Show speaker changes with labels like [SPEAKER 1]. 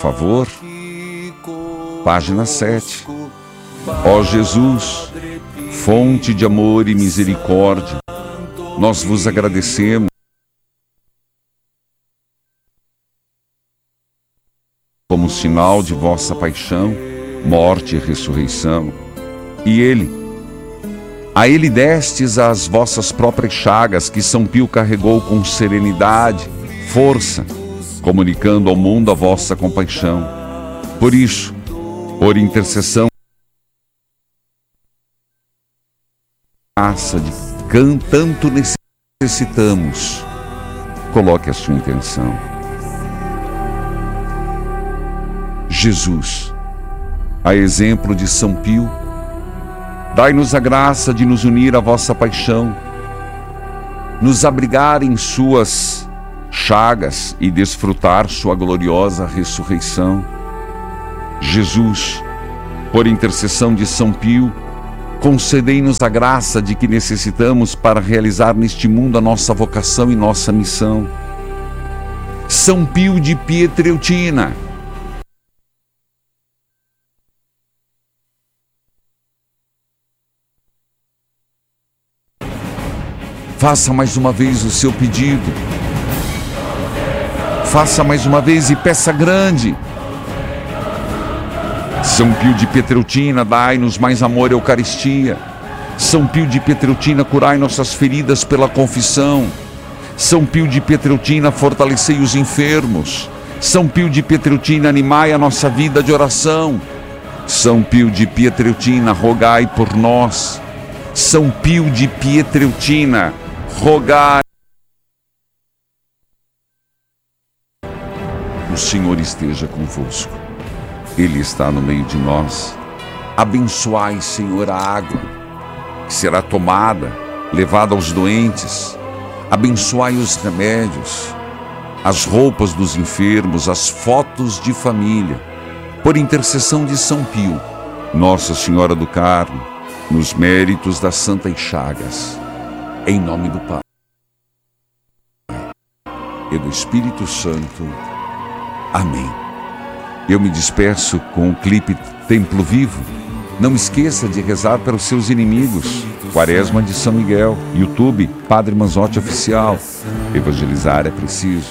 [SPEAKER 1] favor. Página 7. Ó Jesus, fonte de amor e misericórdia, nós vos agradecemos como sinal de vossa paixão, morte e ressurreição. E a ele destes as vossas próprias chagas, que São Pio carregou com serenidade, força, comunicando ao mundo a vossa compaixão. Por isso, por intercessão, graça de tanto necessitamos, coloque a sua intenção. Jesus, a exemplo de São Pio, dai-nos a graça de nos unir à vossa paixão, nos abrigar em suas chagas e desfrutar sua gloriosa ressurreição. Jesus, por intercessão de São Pio, concedei-nos a graça de que necessitamos para realizar neste mundo a nossa vocação e nossa missão. São Pio de Pietrelcina, faça mais uma vez o seu pedido. Faça mais uma vez e peça grande. São Pio de Pietrelcina, dai-nos mais amor e Eucaristia. São Pio de Pietrelcina, curai nossas feridas pela confissão. São Pio de Pietrelcina, fortalecei os enfermos. São Pio de Pietrelcina, animai a nossa vida de oração. São Pio de Pietrelcina, rogai por nós. São Pio de Pietrelcina, rogai. O Senhor esteja convosco. Ele está no meio de nós. Abençoai, Senhor, a água que será tomada, levada aos doentes. Abençoai os remédios, as roupas dos enfermos, as fotos de família. Por intercessão de São Pio, Nossa Senhora do Carmo, nos méritos das Santas Chagas. Em nome do Pai e do Espírito Santo. Amém. Eu me despeço com o clipe Templo Vivo. Não esqueça de rezar pelos seus inimigos. Quaresma de São Miguel. YouTube, Padre Manzotti Oficial. Evangelizar é preciso.